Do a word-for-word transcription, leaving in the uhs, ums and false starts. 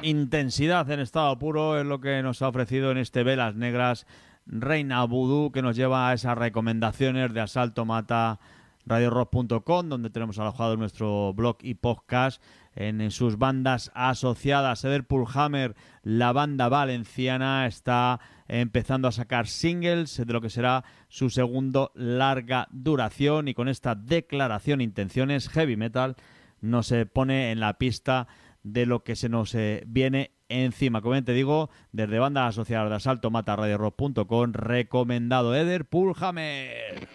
intensidad en estado puro es lo que nos ha ofrecido en este Velas Negras Reina Voodoo, que nos lleva a esas recomendaciones de Asalto Mata radio rock punto com, donde tenemos alojado nuestro blog y podcast en sus bandas asociadas. Ederpool Hammer, la banda valenciana, está empezando a sacar singles de lo que será su segundo larga duración, y con esta declaración de intenciones, Heavy Metal nos pone en la pista de lo que se nos eh, viene encima. Como bien te digo, desde bandas asociadas de Asalto Mata radio rock punto com, recomendado Ederpool Hammer.